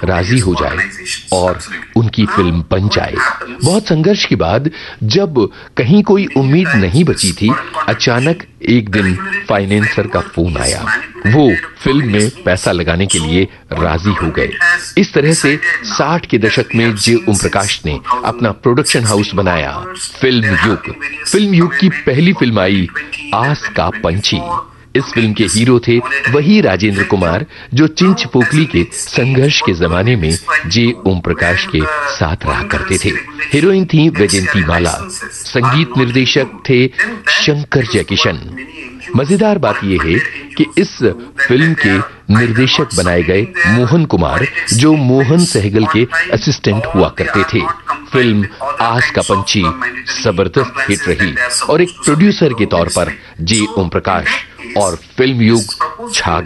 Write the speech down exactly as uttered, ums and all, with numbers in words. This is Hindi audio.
राजी हो जाए और उनकी फिल्म बन जाए। बहुत संघर्ष के बाद जब कहीं कोई उम्मीद नहीं बची थी, अचानक एक दिन फाइनेंसर का फोन आया। वो फिल्म में पैसा लगाने के लिए राजी हो गए। इस तरह से साठ के दशक में जे ओम प्रकाश ने अपना प्रोडक्शन हाउस बनाया, फिल्म युग। फिल्म युग की पहली फिल्म आई आस का पंछी। इस फिल्म के हीरो थे वही राजेंद्र कुमार जो चिंच पोकली के संघर्ष के जमाने में जे ओम प्रकाश के साथ रहा करते थे। हीरोइन थी वैजयंती माला, संगीत निर्देशक थे शंकर जयकिशन। मजेदार बात यह है कि इस फिल्म के निर्देशक बनाए गए मोहन कुमार जो मोहन सहगल के असिस्टेंट हुआ करते थे। फिल्म आस का पंछी जबरदस्त हिट रही और एक प्रोड्यूसर के तौर पर जे ओम प्रकाश और फिल्म युग छा